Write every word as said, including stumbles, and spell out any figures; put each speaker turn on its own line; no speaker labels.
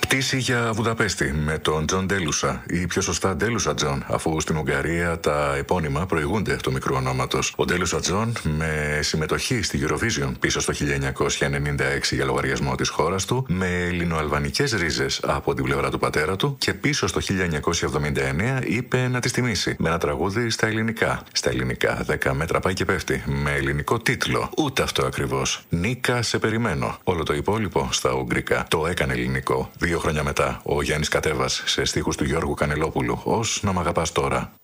Πτήση για Βουδαπέστη με τον Τζον Ντέλουσα, ή πιο σωστά Ντέλουσα Τζον, αφού στην Ουγγαρία τα επώνυμα προηγούνται του μικρού ονόματος. Ο Ντέλουσα Τζον με συμμετοχή στη Eurovision πίσω στο χίλια εννιακόσια ενενήντα έξι για λογαριασμό της χώρας του, με ελληνοαλβανικές ρίζες από την πλευρά του πατέρα του και πίσω στο χίλια εννιακόσια εβδομήντα εννέα είπε να τις τιμήσει με ένα τραγούδι στα ελληνικά. Στα ελληνικά, δέκα μέτρα πάει και πέφτει, με ελληνικό τίτλο. Ούτε αυτό ακριβώς. Νίκα, σε περιμένω. Όλο το υπόλοιπο στα ουγγρικά. Το έκανε ελληνικό. Δύο χρόνια μετά, ο Γιάννης Κατέβας σε στίχους του Γιώργου Κανελόπουλου, ως να μ' αγαπάς τώρα.